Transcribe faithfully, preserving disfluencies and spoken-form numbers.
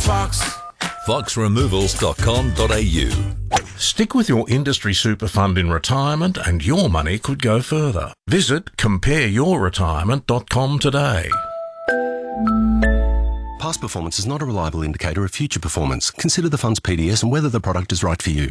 Fox. fox removals dot com dot a u. Stick with your industry super fund in retirement and your money could go further. Visit compare your retirement dot com today. Past performance is not a reliable indicator of future performance. Consider the fund's P D S and whether the product is right for you.